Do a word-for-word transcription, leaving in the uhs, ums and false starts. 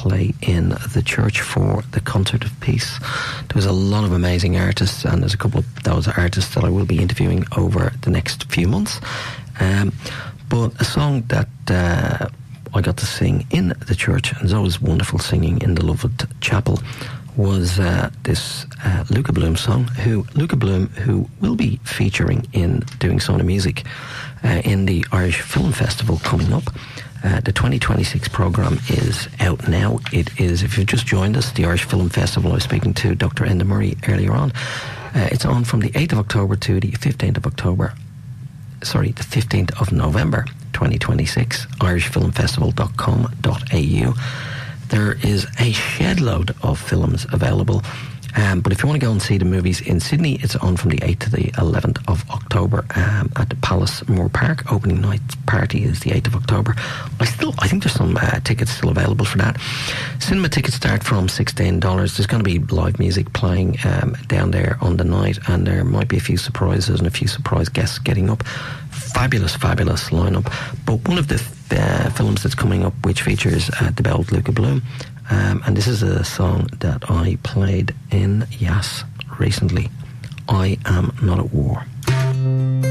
play in the church for the Concert of Peace. There was a lot of amazing artists, and there's a couple of those artists that I will be interviewing over the next few months. Um, but a song that uh, I got to sing in the church, and it's always wonderful singing in the Lovewood Chapel, was uh, this uh, Luca Bloom song. Who Luca Bloom, who will be featuring in doing some of the music uh, in the Irish Film Festival coming up. Uh, the twenty twenty-six programme is out now. It is, if you've just joined us, the Irish Film Festival. I was speaking to Doctor Enda Murray earlier on. Uh, it's on from the eighth of October to the fifteenth of October. Sorry, the fifteenth of November twenty twenty-six. irish film festival dot com dot a u. There is a shed load of films available. Um, but if you want to go and see the movies in Sydney, it's on from the eighth to the eleventh of October um, at the Palace Moore Park. Opening night party is the eighth of October. I still, I think there's some uh, tickets still available for that. Cinema tickets start from sixteen dollars. There's going to be live music playing um, down there on the night, and there might be a few surprises and a few surprise guests getting up. Fabulous, fabulous lineup. But one of the uh, films that's coming up, which features uh, the belled Luca Bloom, Um, and this is a song that I played in Yass recently. I Am Not at War.